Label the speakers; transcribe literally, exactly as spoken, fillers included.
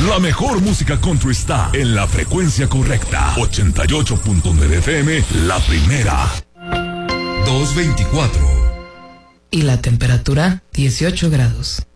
Speaker 1: La mejor música country está en la frecuencia correcta. ochenta y ocho punto nueve F M, la primera.
Speaker 2: dos veinticuatro.
Speaker 3: Y la temperatura, dieciocho grados.